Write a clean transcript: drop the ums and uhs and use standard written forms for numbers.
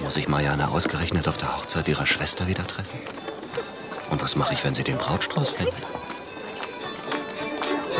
Muss ich Marianne ausgerechnet auf der Hochzeit ihrer Schwester wieder treffen? Und was mache ich, wenn sie den Brautstrauß findet?